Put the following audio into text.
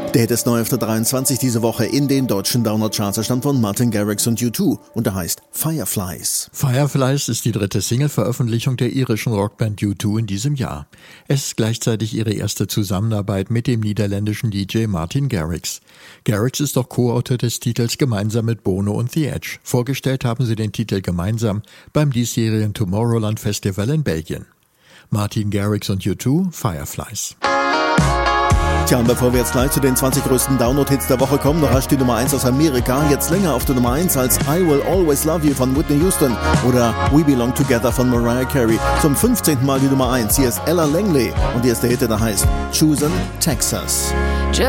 Der Hit ist neu auf der 23 diese Woche in den deutschen Download-Charts. Er stammt von Martin Garrix und U2 und er heißt Fireflies. Fireflies ist die dritte Single-Veröffentlichung der irischen Rockband U2 in diesem Jahr. Es ist gleichzeitig ihre erste Zusammenarbeit mit dem niederländischen DJ Martin Garrix. Garrix ist auch Co-Autor des Titels gemeinsam mit Bono und The Edge. Vorgestellt haben sie den Titel gemeinsam beim diesjährigen Tomorrowland Festival in Belgien. Martin Garrix und U2, Fireflies. Tja, und bevor wir jetzt gleich zu den 20 größten Download-Hits der Woche kommen, noch rasch die Nummer 1 aus Amerika. Jetzt länger auf der Nummer 1 als I Will Always Love You von Whitney Houston oder We Belong Together von Mariah Carey. Zum 15. Mal die Nummer 1. Hier ist Ella Langley und hier ist der Hit, der heißt Choosing Texas. Just